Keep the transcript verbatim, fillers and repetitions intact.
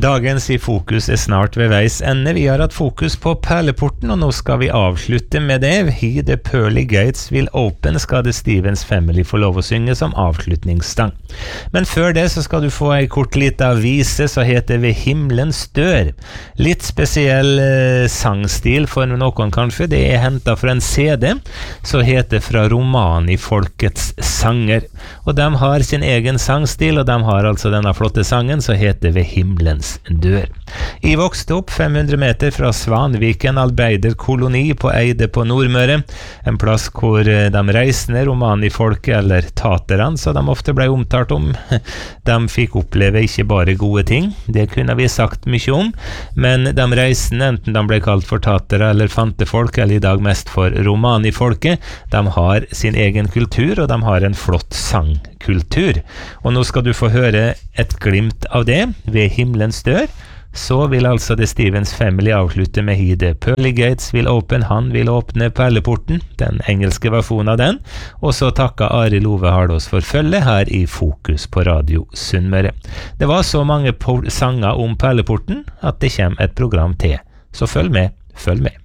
Dagens i fokus er snart ved veis ende. Vi har hatt fokus på Perleporten, og nå skal vi avslutte med det. He the pearly gates will open, skal The Stevens Family få lov å synge som avslutningsstang. Men før det så skal du få en kort lita vise, så heter Ved himmelens dør. Litt spesiell eh, sangstil for noen kanskje. Det er hentet fra en C D, så heter Fra Romani-folkets sanger. Og de har sin egen sangstil, og de har altså denne flotte sangen, så heter Ved himmelens dør. Jeg vokste opp fem hundre meter fra Svanviken arbeiderkoloni på Eide på Nordmøre, en plass hvor de reisende romani-folket, eller taterne, så de ofte ble omtalt om, de fikk oppleve ikke bare gode ting, det kunne vi sagt mye om, men de reisende, enten de ble kalt for tatere eller fantefolk, eller i dag mest for romani-folket, de har sin egen kultur, og de har en flott sangkultur. Og nå skal du få høre et glimt av det ved himmelens dør. Så vil altså The Stevens Family avslutte med He the pearly gates will open, han vil åpne perleporten, den engelske versjonen av den, og så takker Ari Love Hardås for følge her i Fokus på Radio Sunnmøre. Det var så mange sanger om perleporten at det kommer et program til, så følg med, følg med.